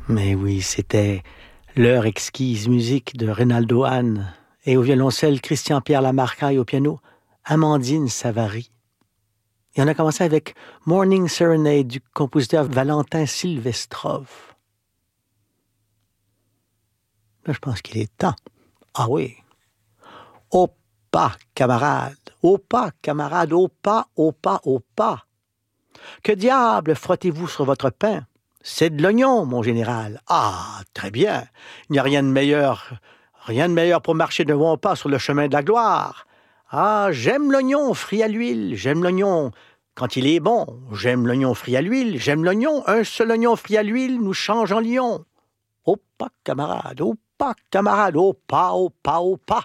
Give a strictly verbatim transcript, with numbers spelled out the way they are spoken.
Mais oui, c'était leur exquise musique de Reynaldo Hahn et au violoncelle Christian-Pierre Lamarca et au piano Amandine Savary. Et on a commencé avec Morning Serenade du compositeur Valentin Silvestrov. Là, je pense qu'il est temps. Ah oui. Au pas, camarade. Au pas, camarade. Au pas, au pas, au pas. Que diable frottez-vous sur votre pain? C'est de l'oignon, mon général. Ah, très bien. Il n'y a rien de meilleur, rien de meilleur pour marcher de bon pas sur le chemin de la gloire. Ah, j'aime l'oignon frit à l'huile, j'aime l'oignon quand il est bon. J'aime l'oignon frit à l'huile, j'aime l'oignon. Un seul oignon frit à l'huile nous change en lion. Au pas, camarade, au pas, camarade, au pas, au pas, au pas.